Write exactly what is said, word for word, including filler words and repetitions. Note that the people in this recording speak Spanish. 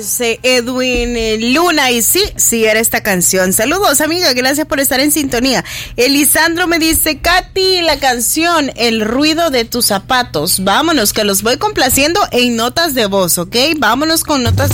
Edwin Luna, y sí, sí era esta canción. Saludos, amiga, gracias por estar en sintonía. Elisandro me dice, Katy, la canción El ruido de tus zapatos. Vámonos, que los voy complaciendo en notas de voz, ¿ok? Vámonos con notas de